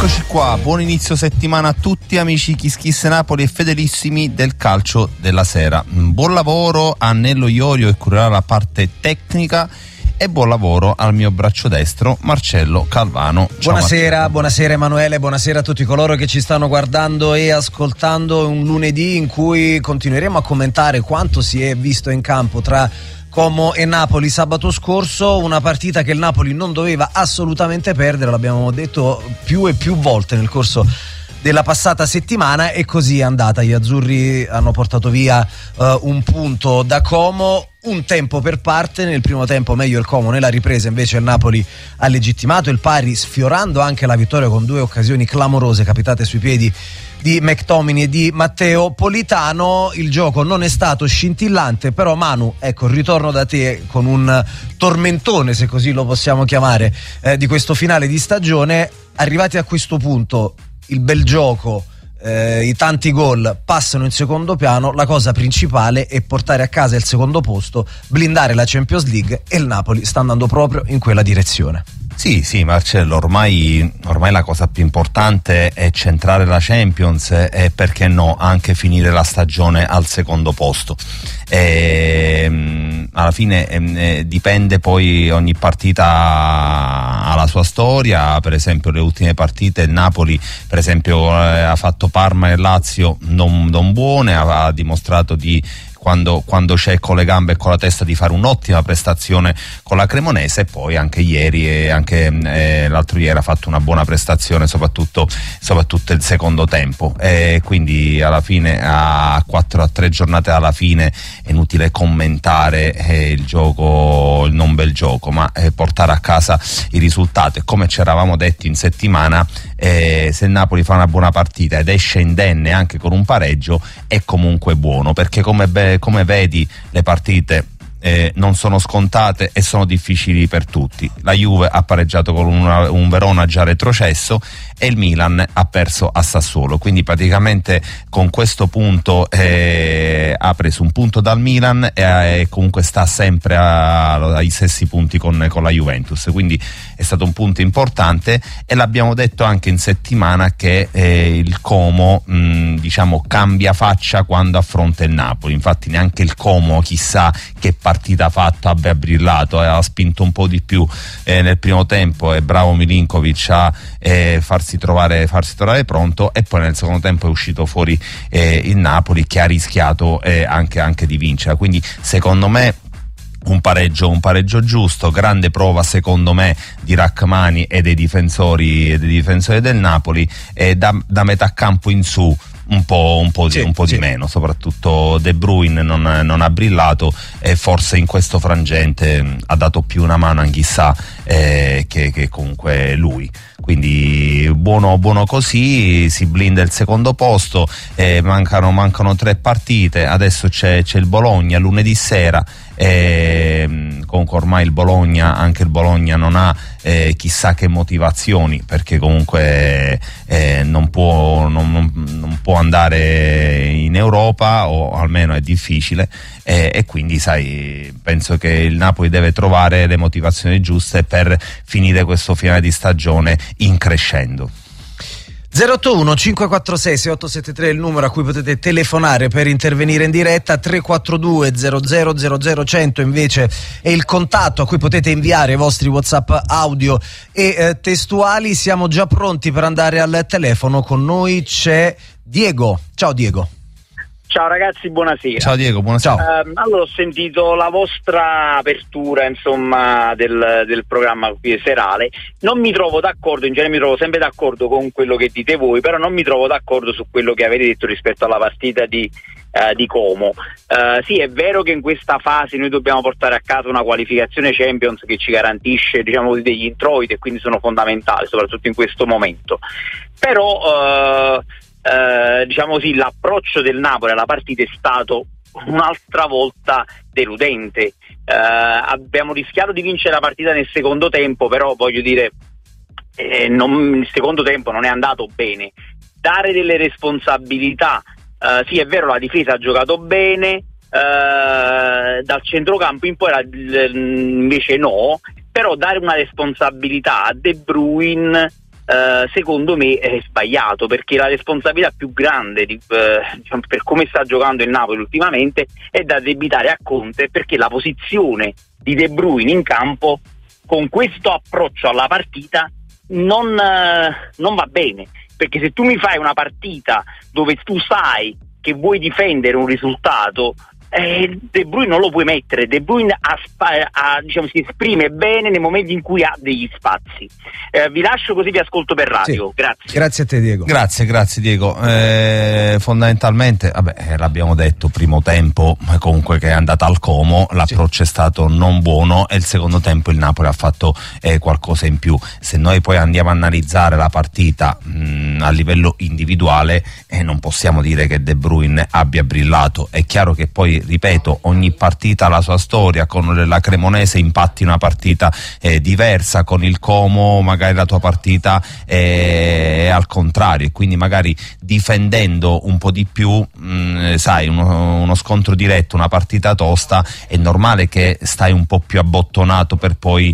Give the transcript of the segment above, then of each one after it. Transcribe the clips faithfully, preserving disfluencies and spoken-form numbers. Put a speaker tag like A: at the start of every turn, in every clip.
A: Eccoci qua, buon inizio settimana a tutti amici Kiss Kiss Napoli e fedelissimi del calcio della sera. Buon lavoro a Nello Iorio che curerà la parte tecnica e buon lavoro al mio braccio destro Marcello Calvano. Ciao
B: buonasera,
A: Marcello.
B: Buonasera Emanuele, buonasera a tutti coloro che ci stanno guardando e ascoltando. Un lunedì in cui continueremo a commentare quanto si è visto in campo tra Como e Napoli sabato scorso, una partita che il Napoli non doveva assolutamente perdere, l'abbiamo detto più e più volte nel corso della passata settimana, e così è andata. Gli azzurri hanno portato via uh, un punto da Como, un tempo per parte. Nel primo tempo meglio il Como, nella ripresa invece il Napoli ha legittimato il pari, sfiorando anche la vittoria con due occasioni clamorose capitate sui piedi di McTominay e di Matteo Politano. Il gioco non è stato scintillante, però Manu, ecco, ritorno da te con un tormentone, se così lo possiamo chiamare, eh, di questo finale di stagione. Arrivati a questo punto, il bel gioco, eh, i tanti gol passano in secondo piano, la cosa principale è portare a casa il secondo posto, blindare la Champions League, e il Napoli sta andando proprio in quella direzione.
A: Sì, sì, Marcello, ormai, ormai la cosa più importante è centrare la Champions e, perché no, anche finire la stagione al secondo posto. E, alla fine eh, dipende, poi ogni partita ha la sua storia. Per esempio le ultime partite il Napoli per esempio eh, ha fatto Parma e Lazio non, non buone, ha, ha dimostrato di Quando, quando c'è con le gambe e con la testa di fare un'ottima prestazione con la Cremonese, e poi anche ieri e anche eh, l'altro ieri ha fatto una buona prestazione, soprattutto, soprattutto il secondo tempo, e quindi alla fine a quattro a tre giornate alla fine è inutile commentare eh, il gioco, il non bel gioco, ma eh, portare a casa il risultato. E come ci eravamo detti in settimana, eh, se il Napoli fa una buona partita ed esce indenne anche con un pareggio, è comunque buono, perché come be- come vedi le partite eh, non sono scontate e sono difficili per tutti. La Juve ha pareggiato con una, un Verona già retrocesso, e il Milan ha perso a Sassuolo, quindi praticamente con questo punto eh, ha preso un punto dal Milan e, e comunque sta sempre a, ai stessi punti con, con la Juventus, quindi è stato un punto importante. E l'abbiamo detto anche in settimana che eh, il Como mh, diciamo cambia faccia quando affronta il Napoli. Infatti neanche il Como chissà che partita ha fatto, abbia brillato, eh, ha spinto un po' di più eh, nel primo tempo, e bravo Milinkovic a eh, farsi trovare farsi trovare pronto, e poi nel secondo tempo è uscito fuori eh, il Napoli, che ha rischiato eh, anche, anche di vincere. Quindi secondo me un pareggio, un pareggio giusto, grande prova secondo me di Rachmani e dei difensori, dei difensori del Napoli, e da, da metà campo in su un po', un po', di, sì, un po' sì. di meno, soprattutto De Bruyne non, non ha brillato, e forse in questo frangente mh, ha dato più una mano a Anghissà eh, che, che comunque lui. Quindi buono, buono così, si blinda il secondo posto, eh, mancano, mancano tre partite, adesso c'è, c'è il Bologna lunedì sera, eh, comunque ormai il Bologna, anche il Bologna non ha eh, chissà che motivazioni, perché comunque eh, non, può, non, non, non può andare in Europa, o almeno è difficile, eh, e quindi sai, penso che il Napoli deve trovare le motivazioni giuste per finire questo finale di stagione in crescendo.
B: zero otto uno cinque quattro sei sei otto sette tre è il numero a cui potete telefonare per intervenire in diretta. Tre quattro due zero zero zero zero cento invece è il contatto a cui potete inviare i vostri WhatsApp audio e eh, testuali. Siamo già pronti per andare al telefono. Con noi c'è Diego. Ciao Diego.
C: Ciao ragazzi, buonasera.
A: Ciao Diego, buonasera.
C: Uh, allora, ho sentito la vostra apertura, insomma, del, del programma qui serale. Non mi trovo d'accordo, in genere mi trovo sempre d'accordo con quello che dite voi, però non mi trovo d'accordo su quello che avete detto rispetto alla partita di, uh, di Como. Uh, sì, è vero che in questa fase noi dobbiamo portare a casa una qualificazione Champions che ci garantisce, diciamo, degli introiti, e quindi sono fondamentali, soprattutto in questo momento. Però... Uh, Uh, diciamo così, l'approccio del Napoli alla partita è stato un'altra volta deludente. Uh, abbiamo rischiato di vincere la partita nel secondo tempo, però voglio dire eh, non, il secondo tempo non è andato bene. Dare delle responsabilità, uh, sì è vero, la difesa ha giocato bene, uh, dal centrocampo in poi invece no, però dare una responsabilità a De Bruyne Uh, secondo me è sbagliato, perché la responsabilità più grande di, uh, diciamo, per come sta giocando il Napoli ultimamente è da addebitare a Conte, perché la posizione di De Bruyne in campo con questo approccio alla partita non, uh, non va bene, perché se tu mi fai una partita dove tu sai che vuoi difendere un risultato, Eh, De Bruyne non lo puoi mettere. De Bruyne ha, ha, diciamo, si esprime bene nei momenti in cui ha degli spazi. Eh, vi lascio così vi ascolto per radio. Sì. Grazie.
B: Grazie a te, Diego.
A: Grazie, grazie Diego. Eh, fondamentalmente, vabbè, eh, l'abbiamo detto, primo tempo comunque che è andata al Como, l'approccio sì. è stato non buono, e il secondo tempo il Napoli ha fatto eh, qualcosa in più. Se noi poi andiamo a analizzare la partita mh, a livello individuale, eh, non possiamo dire che De Bruyne abbia brillato. È chiaro che poi, ripeto, ogni partita ha la sua storia. Con la Cremonese impatti una partita eh, diversa, con il Como magari la tua partita è, è al contrario, e quindi magari difendendo un po' di più, mh, sai, uno, uno scontro diretto, una partita tosta, è normale che stai un po' più abbottonato per poi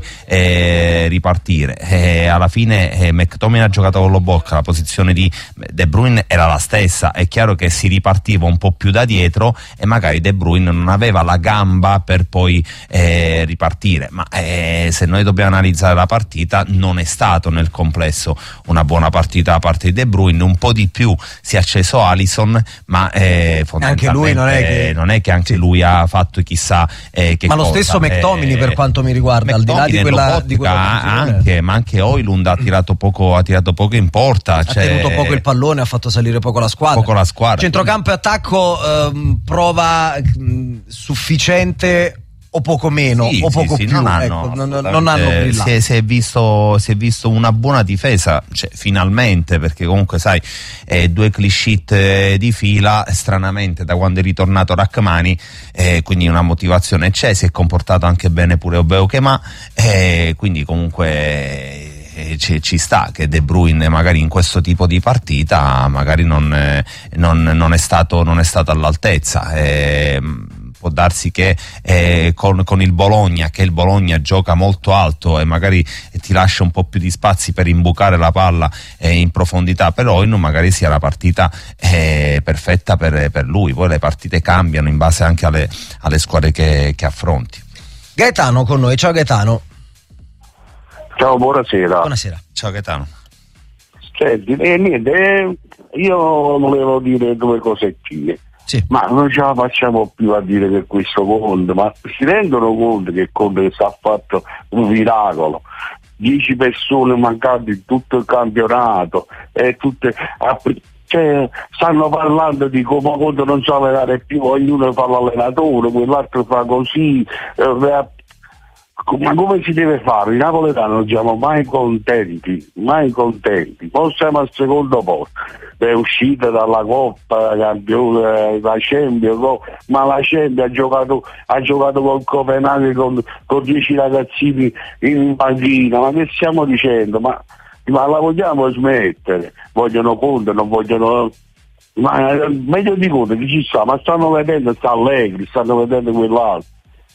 A: eh, ripartire. E alla fine eh, McTominay ha giocato con lo Bocca, la posizione di De Bruyne era la stessa. È chiaro che si ripartiva un po' più da dietro e magari De Bruyne non aveva la gamba per poi eh, ripartire, ma eh, se noi dobbiamo analizzare la partita, non è stato nel complesso una buona partita da parte di De Bruyne. Un po' di più si è acceso Alisson, ma eh,
B: anche lui non è che,
A: non è che anche sì. lui ha fatto chissà eh, che
B: ma
A: cosa.
B: Lo stesso McTominay eh, per quanto mi riguarda, al di là di quella, di quella
A: anche, ma anche Højlund ha tirato poco, ha tirato poco in porta,
B: ha
A: cioè,
B: tenuto poco il pallone, ha fatto salire poco la squadra,
A: poco la squadra.
B: Centrocampo e attacco ehm, prova mh, sufficiente o poco meno,
A: sì,
B: o poco
A: sì,
B: più,
A: sì, non hanno,
B: ecco, non, non hanno brillato.
A: Si è, si, è visto, si è visto una buona difesa, cioè, finalmente, perché comunque sai, eh, due clean sheet di fila, stranamente da quando è ritornato Rachmani, eh, quindi una motivazione c'è, si è comportato anche bene pure Obeukema, eh, quindi comunque Ci, ci sta che De Bruyne magari in questo tipo di partita magari non, eh, non, non è stato non è stato all'altezza. Eh, può darsi che eh, con, con il Bologna, che il Bologna gioca molto alto e magari ti lascia un po' più di spazi per imbucare la palla eh, in profondità, però non magari sia la partita eh, perfetta per, per lui. Poi le partite cambiano in base anche alle, alle squadre che, che affronti.
B: Gaetano con noi, ciao Gaetano.
D: Ciao, buonasera.
B: Buonasera.
A: Ciao Gaetano.
D: Senti, eh, niente, eh, io volevo dire due cosettine.
B: Sì.
D: Ma non ce la facciamo più a dire che questo Conte, ma si rendono conto che Conte si ha fatto un miracolo? Dieci persone mancanti in tutto il campionato e tutte cioè, stanno parlando di come Conte non sa allenare più, ognuno fa l'allenatore, quell'altro fa così, eh, ma come si deve fare? I napoletani non siamo mai contenti, mai contenti. Poi siamo al secondo posto, è uscita dalla Coppa, campione, la Champions, ma la Champions ha giocato, ha giocato con Copenaghen con, con dieci ragazzini in panchina. Ma che stiamo dicendo? Ma, ma la vogliamo smettere? Vogliono Conte, non vogliono. Ma meglio di Conte chi ci sta? Ma stanno vedendo, sta Allegri, stanno vedendo quell'altro.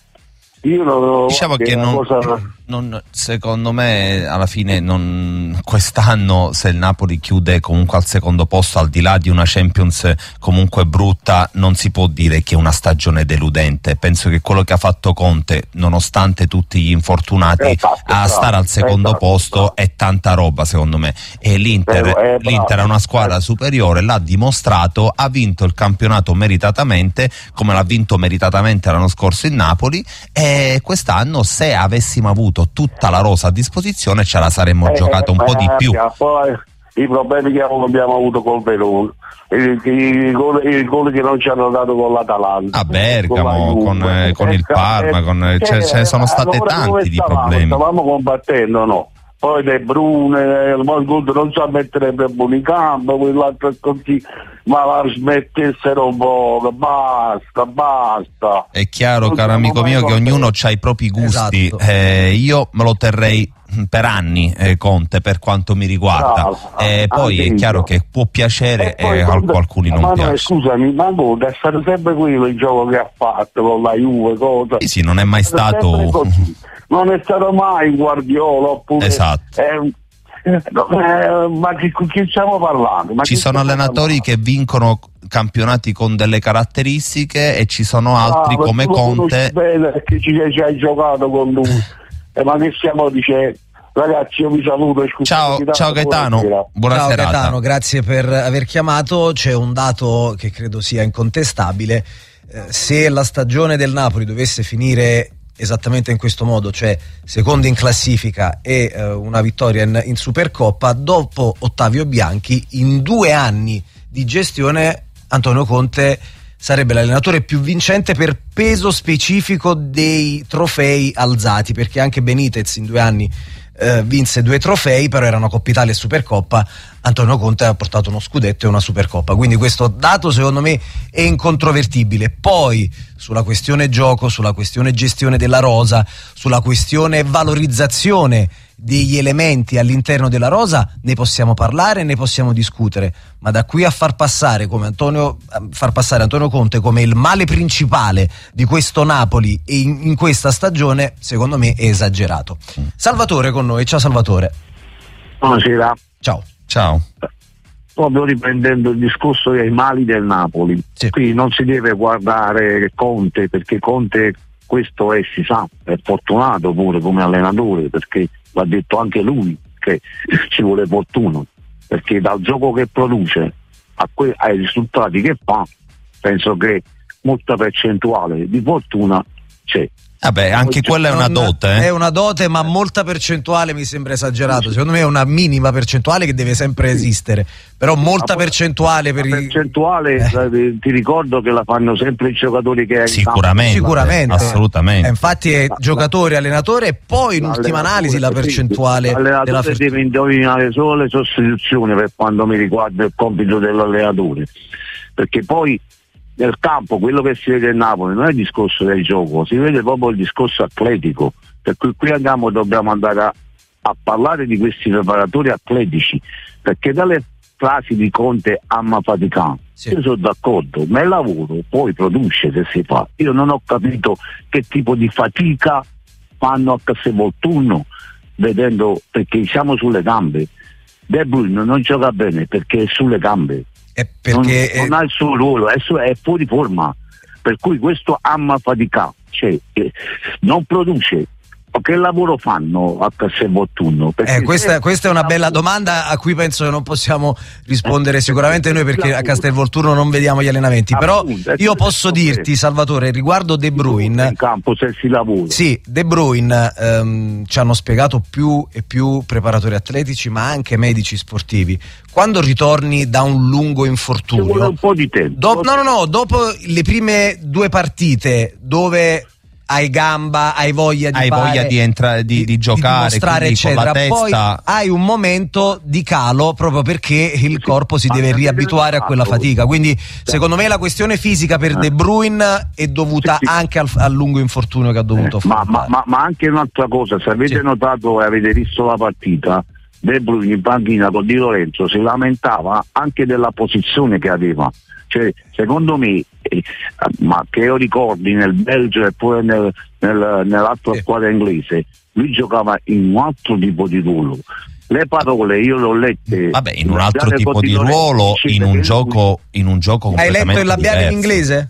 D: Io non,
A: diciamo che non, cosa... non, secondo me alla fine non, quest'anno se il Napoli chiude comunque al secondo posto, al di là di una Champions comunque brutta, non si può dire che è una stagione deludente. Penso che quello che ha fatto Conte, nonostante tutti gli infortunati,
D: esatto,
A: a stare al secondo esatto, posto esatto. è tanta roba secondo me, e l'Inter,
D: eh,
A: l'Inter è una squadra superiore, l'ha dimostrato, ha vinto il campionato meritatamente come l'ha vinto meritatamente l'anno scorso il Napoli, e E quest'anno se avessimo avuto tutta la rosa a disposizione ce la saremmo eh, giocata un eh, po' di più.
D: Poi i problemi che abbiamo avuto col Verona, i, i, i, gol, i gol che non ci hanno dato con l'Atalanta,
A: a Bergamo, con, con, eh, con il Parma, eh, con, eh, ce ne sono state tanti di problemi.
D: Stavamo combattendo, no? Poi De Bruyne, il Conte non sa mettere per buoni in campo, quell'altro è così, ma la smettessero un po', basta, basta.
A: È chiaro, non caro amico mio, che ognuno ha i propri gusti.
B: Esatto.
A: Eh, io me lo terrei per anni eh, Conte, per quanto mi riguarda.
D: Bravo,
A: eh, poi è chiaro io. che può piacere e, e a alcuni non
D: ma
A: piace.
D: No, scusami, ma Conte è stato sempre quello il gioco che ha fatto con la Juve, cosa.
A: Sì, sì, non è mai
D: è
A: stato.
D: Non è stato mai Guardiola, oppure
A: esatto.
D: eh, no, eh, ma che, che stiamo parlando? Ma
A: ci sono allenatori parlando? Che vincono campionati con delle caratteristiche e ci sono altri ah, come Conte
D: bene, che ci, ci hai giocato con lui. Eh, ma che stiamo dicendo? Ragazzi, io vi saluto.
A: Ciao, ciao Gaetano, buonasera. Buona
B: ciao
A: serata.
B: Gaetano, grazie per aver chiamato. C'è un dato che credo sia incontestabile: eh, se la stagione del Napoli dovesse finire esattamente in questo modo, cioè secondo in classifica e eh, una vittoria in, in Supercoppa, dopo Ottavio Bianchi, in due anni di gestione Antonio Conte sarebbe l'allenatore più vincente per peso specifico dei trofei alzati, perché anche Benitez in due anni eh, vinse due trofei, però erano Coppa Italia e Supercoppa. Antonio Conte ha portato uno scudetto e una Supercoppa, quindi questo dato secondo me è incontrovertibile. Poi sulla questione gioco, sulla questione gestione della rosa, sulla questione valorizzazione degli elementi all'interno della rosa ne possiamo parlare, ne possiamo discutere, ma da qui a far passare come Antonio far passare Antonio Conte come il male principale di questo Napoli e in, in questa stagione, secondo me è esagerato. Salvatore con noi. Ciao Salvatore.
D: Buonasera.
B: Ciao.
A: Ciao.
D: Proprio riprendendo il discorso dei mali del Napoli, sì. Qui non si deve guardare Conte, perché Conte, questo è, si sa, è fortunato pure come allenatore, perché l'ha detto anche lui che ci vuole fortuna, perché dal gioco che produce a que- ai risultati che fa, penso che molta percentuale di fortuna c'è.
A: Vabbè, anche quella è una dote. Eh?
B: È una dote, ma molta percentuale mi sembra esagerato. Secondo me è una minima percentuale che deve sempre esistere. Però molta percentuale per
D: la
B: i...
D: percentuale
B: eh.
D: ti ricordo che la fanno sempre i giocatori che hai
A: sicuramente,
B: sicuramente.
A: Assolutamente.
B: Eh, infatti è la, giocatore, allenatore e poi in ultima analisi la percentuale sì,
D: l'allenatore
B: della
D: deve fer- indovinare solo le sostituzioni per quanto mi riguarda il compito dell'allenatore. Perché poi nel campo quello che si vede a Napoli non è il discorso del gioco, si vede proprio il discorso atletico, per cui qui andiamo, dobbiamo andare a, a parlare di questi preparatori atletici, perché dalle frasi di Conte amma faticare, sì. Io sono d'accordo, ma il lavoro poi produce se si fa. Io non ho capito che tipo di fatica fanno a Castelvolturno, vedendo, perché siamo sulle gambe. De Bruyne non gioca bene perché è sulle gambe.
B: È perché
D: non, non ha il suo ruolo, è, su, è fuori forma, per cui questo amma fatica, cioè eh, non produce. Che lavoro fanno a Castelvolturno?
B: Eh, questa, questa è una bella domanda a cui penso che non possiamo rispondere sicuramente noi, perché a Castelvolturno non vediamo gli allenamenti. Però io posso dirti, Salvatore, riguardo De Bruyne,
D: in campo se si lavora.
B: Sì, De Bruyne ehm, ci hanno spiegato più e più preparatori atletici, ma anche medici sportivi. Quando ritorni da un lungo infortunio,
D: ci vuole un po' di tempo.
B: Do- no, no, no, dopo le prime due partite dove hai gamba, hai voglia di
A: hai
B: fare,
A: voglia di, entra- di, di, di giocare,
B: di dimostrare, eccetera.
A: Testa...
B: Poi hai un momento di calo proprio perché il corpo si deve riabituare a quella fatica. Quindi secondo me la questione fisica per De Bruyne è dovuta sì, sì. anche al, al lungo infortunio che ha dovuto
D: eh,
B: fare.
D: Ma, ma, ma anche un'altra cosa, se avete sì. notato e avete visto la partita, De Bruyne in panchina con Di Lorenzo si lamentava anche della posizione che aveva. Cioè, secondo me, eh, ma che io ricordi nel Belgio e poi nel, nel, nell'altra sì. squadra inglese, lui giocava in un altro tipo di ruolo. Le parole io le ho lette.
A: Vabbè, in un altro tipo di ruolo, in un gioco, in un gioco completamente
B: diverso. Hai letto il labiale in inglese?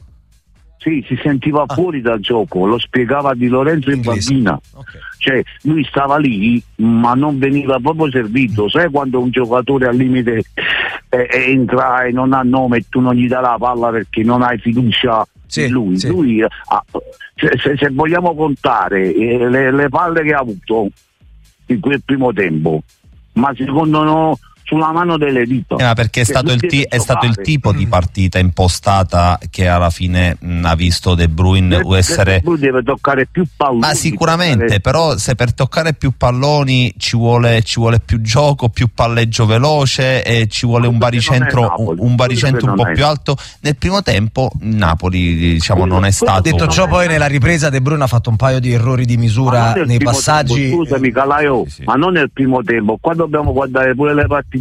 D: Sì, si sentiva ah. fuori dal gioco, lo spiegava Di Lorenzo in panchina. Okay. Cioè, lui stava lì, ma non veniva proprio servito. Sai quando un giocatore al limite eh, entra e non ha nome e tu non gli dai la palla perché non hai fiducia sì, in lui? Sì. Lui eh, se, se, se vogliamo contare eh, le, le palle che ha avuto in quel primo tempo, ma secondo no, sulla mano delle dita,
A: eh, ma perché è stato, il, ti- è stato il tipo di partita impostata che alla fine mh, ha visto De Bruyne
D: De,
A: essere.
D: De Bruyne deve toccare più palloni,
A: ma sicuramente
D: toccare...
A: però se per toccare più palloni ci vuole, ci vuole più gioco, più palleggio veloce e ci vuole un baricentro un, un baricentro un po' più alto. Nel primo tempo Napoli diciamo non è stato.
B: Detto ciò, poi nella ripresa De Bruyne ha fatto un paio di errori di misura nei passaggi.
D: Tempo, scusami Calaio, sì, sì. ma non nel primo tempo, qua dobbiamo guardare pure le partite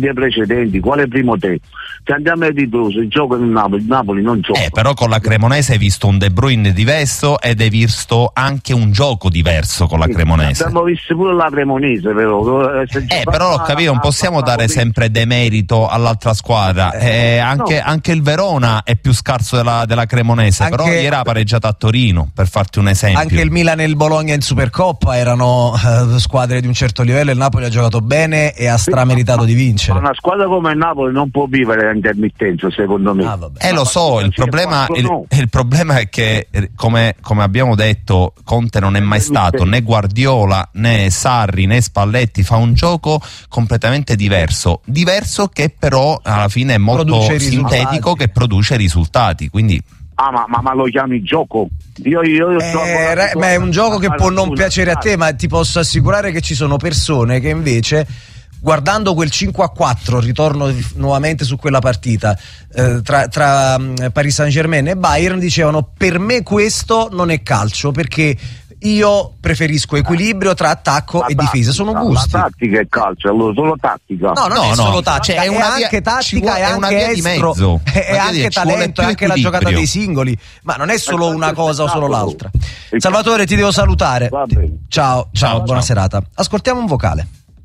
D: dei precedenti, quale primo tempo? Se andiamo ai tifosi, il gioco del Napoli, il Napoli non gioca.
A: Eh, però con la Cremonese hai visto un De Bruyne diverso ed hai visto anche un gioco diverso con la
D: Sì,
A: Cremonese.
D: abbiamo visto pure la Cremonese, però.
A: Eh, però ho capito, non possiamo dare sempre demerito all'altra squadra. Eh, anche,
D: no.
A: anche il Verona è più scarso della, della Cremonese,
B: Anche,
A: però ieri ha pareggiato a Torino, per farti un esempio.
B: Anche il Milan e il Bologna in Supercoppa erano eh, squadre di un certo livello, il Napoli ha giocato bene e ha strameritato di vincere.
D: Ma una squadra come il Napoli non può vivere l'intermittenza, secondo me.
B: Ah, vabbè.
A: Eh, lo so, il problema, il, il problema è che, come, come abbiamo detto, Conte non è mai stato né Guardiola né Sarri né Spalletti, fa un gioco completamente diverso, diverso che però alla fine è molto
B: Produce
A: sintetico,
B: risultati.
A: che produce risultati, quindi...
D: Ah, ma, ma, ma lo chiami gioco? Io, io, io
B: Eh, re- ma è un gioco che può non piacere a te, ma ti posso assicurare che ci sono persone che invece, guardando quel cinque a quattro, ritorno nuovamente su quella partita eh, tra, tra um, Paris Saint-Germain e Bayern, dicevano: per me questo non è calcio, perché io preferisco equilibrio tra attacco
D: La
B: e difesa. Sono
D: tattica,
B: gusti.
D: La tattica è calcio, allora solo tattica.
B: No, non
A: No,
B: è
A: no,
B: solo tattica,
A: cioè, è
B: è,
A: una via-
B: anche
A: ci
B: tattica,
A: vuole-
B: è
A: è una
B: anche
A: via di
B: estro,
A: mezzo.
B: è
A: Voglio
B: anche
A: dire, ci vuole
B: talento, è
A: più
B: anche la giocata
A: equilibrio.
B: dei singoli, ma non è solo
D: questo
B: una
D: è
B: cosa o solo
D: spettacolo.
B: l'altra. Salvatore, ti devo salutare.
D: Va bene.
B: Ciao, ciao,
A: Ciao,
B: buona
A: ciao.
B: serata. Ascoltiamo un vocale.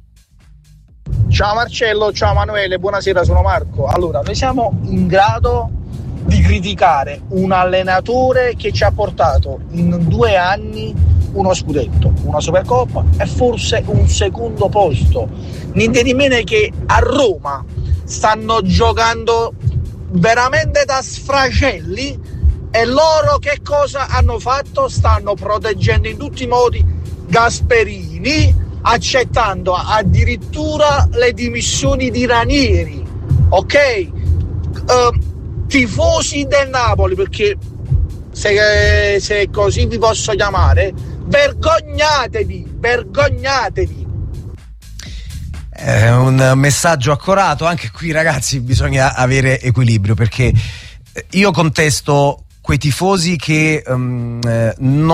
E: Ciao Marcello, ciao Manuele, buonasera, sono Marco. Allora, noi siamo in grado di criticare un allenatore che ci ha portato in due anni uno scudetto, una Supercoppa e forse un secondo posto. Niente di meno che a Roma stanno giocando veramente da sfracelli e loro che cosa hanno fatto? Stanno proteggendo in tutti i modi Gasperini, accettando addirittura le dimissioni di Ranieri, ok? Uh, tifosi del Napoli, perché se, se così vi posso chiamare, vergognatevi, vergognatevi.
B: È un messaggio accorato. Anche qui, ragazzi, bisogna avere equilibrio, perché io contesto quei tifosi che um, eh,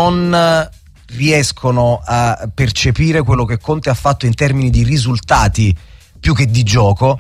B: non riescono a percepire quello che Conte ha fatto in termini di risultati più che di gioco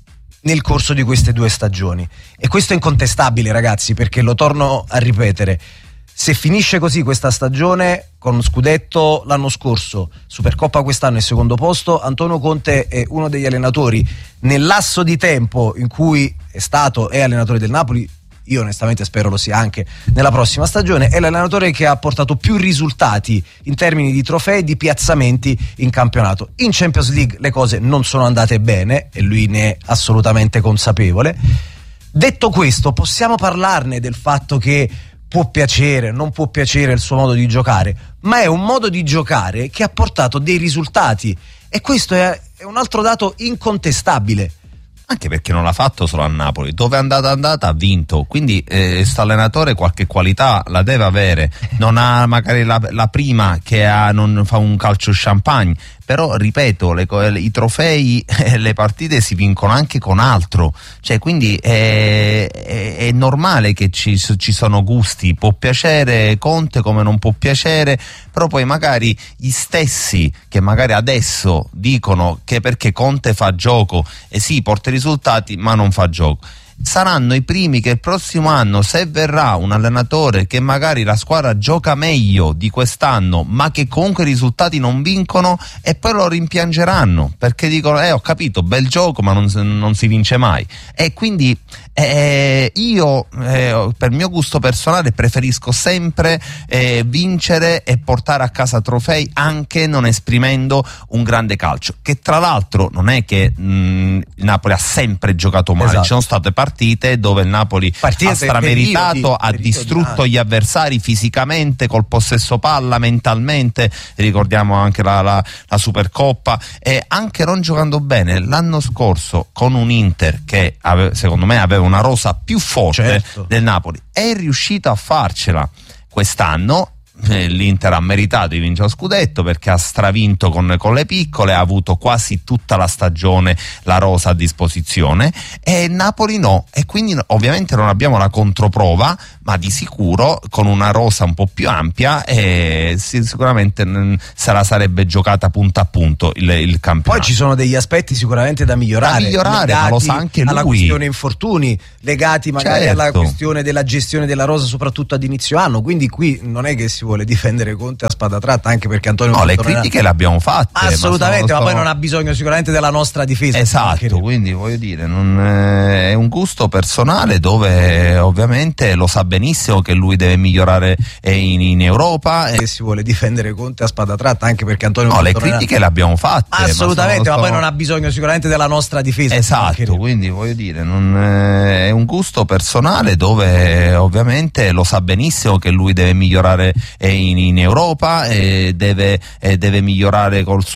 B: nel corso di queste due stagioni. E questo è incontestabile, ragazzi, perché lo torno a ripetere: se finisce così questa stagione, con scudetto l'anno scorso, Supercoppa quest'anno e secondo posto, Antonio Conte è uno degli allenatori, nel lasso di tempo in cui è stato e allenatore del Napoli, io onestamente spero lo sia anche nella prossima stagione, è l'allenatore che ha portato più risultati in termini di trofei e di piazzamenti in campionato. In Champions League le cose non sono andate bene e lui ne è assolutamente consapevole. Detto questo, possiamo parlarne del fatto che può piacere, non può piacere il suo modo di giocare, ma è un modo di giocare che ha portato dei risultati, e questo è, è un altro dato incontestabile.
A: Anche perché non l'ha fatto solo a Napoli, dove è andata andata ha vinto, quindi eh, sto allenatore qualche qualità la deve avere. Non ha magari la, la prima che ha, non fa un calcio champagne, però ripeto, le, i trofei e le partite si vincono anche con altro, cioè quindi è, è, è normale che ci, ci sono gusti, può piacere Conte come non può piacere, però poi magari gli stessi che magari adesso dicono che perché Conte fa gioco e sì, porta risultati ma non fa gioco, saranno i primi che il prossimo anno, se verrà un allenatore che magari la squadra gioca meglio di quest'anno ma che comunque i risultati non vincono, e poi lo rimpiangeranno perché dicono eh ho capito, bel gioco ma non, non si vince mai. E quindi eh, io eh, per mio gusto personale preferisco sempre eh, vincere e portare a casa trofei anche non esprimendo un grande calcio, che tra l'altro non è che mh, il Napoli ha sempre giocato male,
B: esatto.
A: Ci sono state partite dove il Napoli
B: Partite
A: ha strameritato,
B: periodi,
A: ha
B: periodi
A: distrutto
B: anche.
A: gli avversari fisicamente, col possesso palla, mentalmente, ricordiamo anche la, la, la Supercoppa, e anche non giocando bene. L'anno scorso con un Inter che ave, secondo me aveva una rosa più forte
B: Certo.
A: del Napoli, è riuscito a farcela. Quest'anno eh, l'Inter ha meritato di vincere lo scudetto perché ha stravinto con, con le piccole, ha avuto quasi tutta la stagione la rosa a disposizione, e Napoli no, e quindi ovviamente non abbiamo la controprova, ma di sicuro con una rosa un po' più ampia eh, sicuramente mh, sarà, sarebbe giocata punto a punto il, il campionato.
B: Poi ci sono degli aspetti sicuramente da migliorare,
A: da migliorare ma lo sa anche lui,
B: alla questione infortuni, legati magari
A: certo.
B: alla questione della gestione della rosa soprattutto ad inizio anno, quindi qui non è che si vuole difendere Conte a spada tratta, anche perché Antonio
A: no, le
B: tornerà...
A: critiche le abbiamo fatte
B: assolutamente, ma,
A: ma, sono,
B: ma
A: sono...
B: poi non ha bisogno sicuramente della nostra difesa,
A: esatto, quindi voglio dire non è un gusto personale dove ovviamente lo sa benissimo che lui deve migliorare in, in Europa
B: e si vuole difendere Conte a spada tratta, anche perché Antonio
A: no, le
B: tornerà...
A: critiche le abbiamo fatte
B: assolutamente,
A: ma, sono,
B: ma poi
A: sono...
B: non ha bisogno sicuramente della nostra difesa,
A: esatto, quindi voglio dire non è un gusto personale dove ovviamente lo sa benissimo che lui deve migliorare in, in Europa e deve, e deve migliorare col